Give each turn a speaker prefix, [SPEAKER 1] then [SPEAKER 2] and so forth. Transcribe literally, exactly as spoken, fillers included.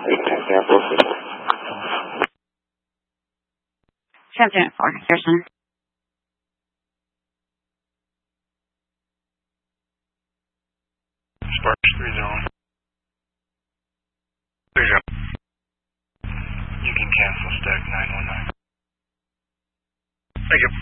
[SPEAKER 1] Cancel.
[SPEAKER 2] Seven four, Pearson.
[SPEAKER 3] Sparks three zone. Three zone. You can cancel stack nine one nine. Thank you.